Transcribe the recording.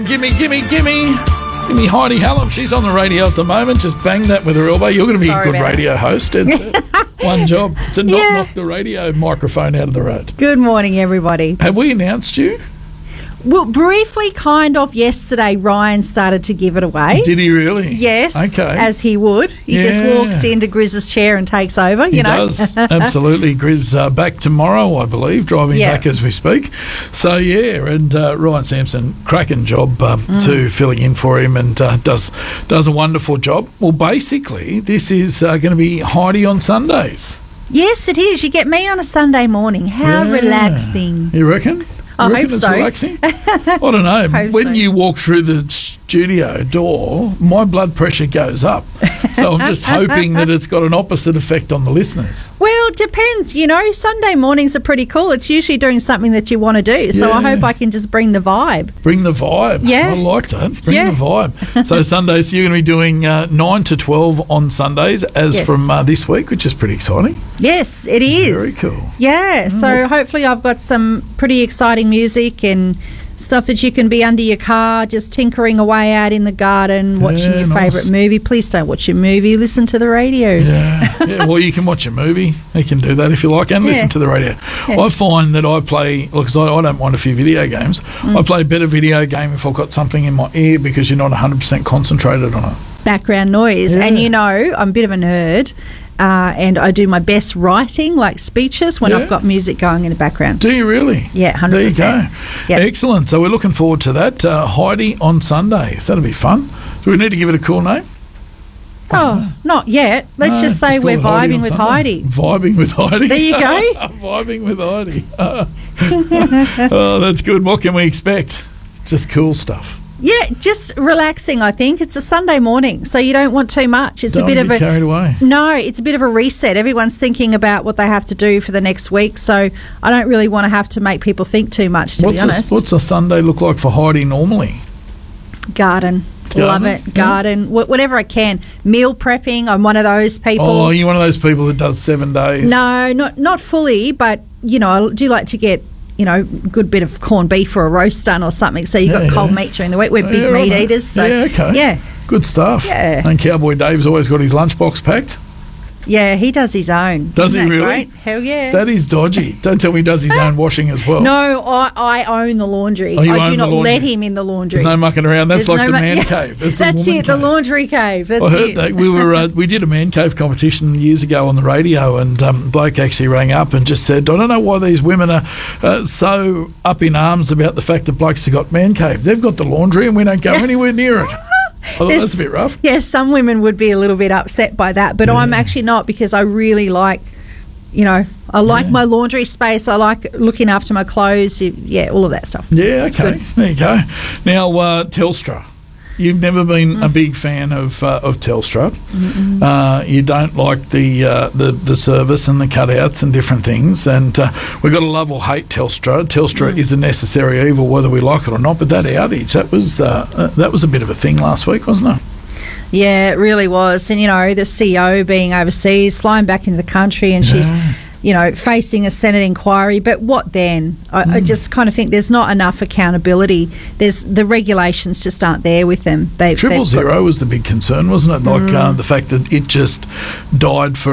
Gimme Heidi Hallam. She's on the radio at the moment. Just bang that with her elbow. You're going to be a good radio host. One job to not knock the radio microphone out of the road. Good morning, everybody. Have we announced you? Well, briefly, kind of, yesterday, Ryan started to give it away. Did he really? Yes, okay. As he would. He just walks into Grizz's chair and takes over, He does, absolutely. Grizz back tomorrow, I believe, driving back as we speak. So, and Ryan Sampson, cracking job to filling in for him and does a wonderful job. Well, basically, this is going to be Heidi on Sundays. Yes, it is. You get me on a Sunday morning. How relaxing. You reckon? I hope so. Relaxing? I don't know. When you walk through the studio door, my blood pressure goes up. So I'm just hoping that it's got an opposite effect on the listeners. Well, it depends. Sunday mornings are pretty cool. It's usually doing something that you want to do. So I hope I can just bring the vibe. Bring the vibe. Yeah. I like that. Bring the vibe. So Sundays, you're going to be doing 9 to 12 on Sundays as from this week, which is pretty exciting. Yes, it is. Very cool. Yeah. So hopefully I've got some pretty exciting music and stuff that you can be under your car, just tinkering away out in the garden, watching your favourite movie. Please don't watch your movie. Listen to the radio. Yeah. Well, you can watch a movie. You can do that if you like and listen to the radio. I find that I play, because I don't mind a few video games, I play a better video game if I've got something in my ear because you're not 100% concentrated on it. Background noise. Yeah. And I'm a bit of a nerd. And I do my best writing, like speeches, when I've got music going in the background. Do you really? Yeah, 100%. There you go. Yep. Excellent. So we're looking forward to that. Heidi on Sundays. That'll be fun. Do we need to give it a cool name? Oh, not yet. Let's just say we're vibing with Heidi. Vibing with Heidi. There you go. Vibing with Heidi. Oh, that's good. What can we expect? Just cool stuff. Yeah, just relaxing, I think. It's a Sunday morning, so you don't want too much. It's don't a bit of a carried away. No, it's a bit of a reset. Everyone's thinking about what they have to do for the next week, so I don't really want to have to make people think too much, to be honest. What's a Sunday look like for Heidi normally? Garden. Love it. Garden. Whatever I can. Meal prepping. I'm one of those people. Oh, you're one of those people that does 7 days? No, not fully, but, I do like to get good bit of corned beef or a roast done or something. So you've got cold meat during the week. We're big meat eaters. So good stuff. Yeah. And Cowboy Dave's always got his lunchbox packed. Yeah, he does his own. Does he really? Great? Hell yeah. That is dodgy. Don't tell me he does his own washing as well. No, I own the laundry. I do not let him in the laundry. There's no mucking around. That's the man cave. That's it, the laundry cave. That's I heard that. We did a man cave competition years ago on the radio, and bloke actually rang up and just said, I don't know why these women are so up in arms about the fact that blokes have got man cave. They've got the laundry and we don't go anywhere near it. I thought that's a bit rough. Yes, some women would be a little bit upset by that, but I'm actually not, because I really like, I like my laundry space. I like looking after my clothes. All of that stuff. Yeah, okay. There you go. Now, Telstra. You've never been a big fan of Telstra. You don't like the service and the cutouts and different things. And we've got to love or hate Telstra. Telstra is a necessary evil, whether we like it or not. But that outage, that was a bit of a thing last week, wasn't it? Yeah, it really was. And the CEO being overseas, flying back into the country, and she's facing a Senate inquiry. But what then? I just kind of think there's not enough accountability. The regulations just aren't there with them. 000 was the big concern, wasn't it? Like the fact that it just died for